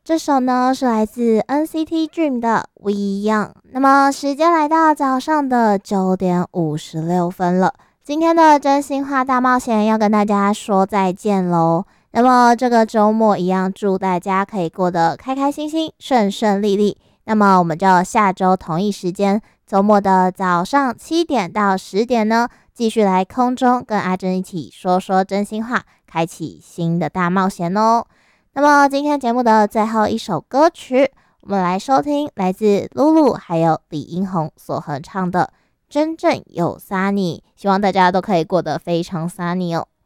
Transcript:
这首呢是来自 NCT Dream 的 We Young。那么时间来到早上的9:56了，今天的真心话大冒险要跟大家说再见喽。那么这个周末一样，祝大家可以过得开开心心、顺顺利利。那么我们就下周同一时间，周末的早上7点到10点呢，继续来空中跟阿珍一起说说真心话，开启新的大冒险哦。那么今天节目的最后一首歌曲，我们来收听来自露露还有李英宏所合唱的《真正有 Sunny》，希望大家都可以过得非常 Sunny 哦。